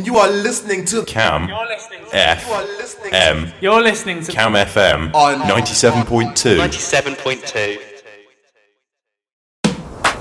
You are listening to Cam You're listening to FM You're listening to Cam FM on 97.2. 97.2.